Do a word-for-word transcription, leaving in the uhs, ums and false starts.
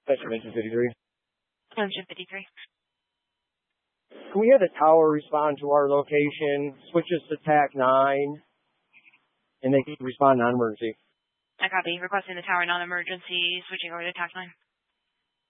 That's Engine fifty-three. Engine fifty-three. Can we have the tower respond to our location, switch us to T A C nine, and they can respond non-emergency? I copy. Requesting the tower non-emergency, switching over to T A C nine.